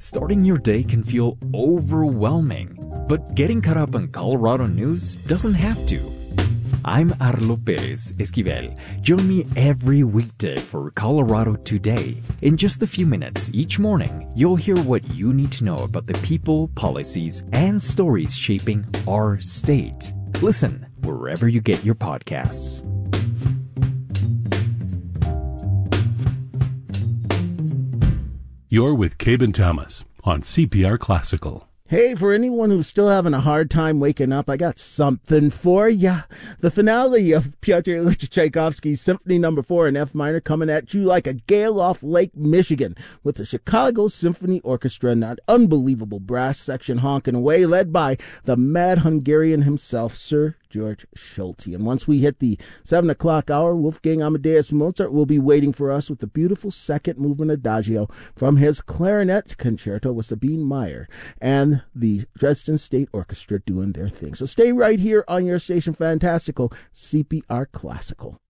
Starting your day can feel overwhelming, but getting caught up on Colorado news doesn't have to. I'm Arlo Perez Esquivel. Join me every weekday for Colorado Today. In just a few minutes each morning, you'll hear what you need to know about the people, policies, and stories shaping our state. Listen wherever you get your podcasts. You're with Cabin Thomas on CPR Classical. Hey, for anyone who's still having a hard time waking up, I got something for ya. The finale of Pyotr Ilyich Tchaikovsky's Symphony No. 4 in F minor coming at you like a gale off Lake Michigan with the Chicago Symphony Orchestra and an unbelievable brass section honking away, led by the mad Hungarian himself, Sir George Schulte. And once we hit the 7 o'clock hour, Wolfgang Amadeus Mozart will be waiting for us with the beautiful second movement adagio from his clarinet concerto with Sabine Meyer and the Dresden State Orchestra doing their thing. So stay right here on your station, Fantastical CPR Classical.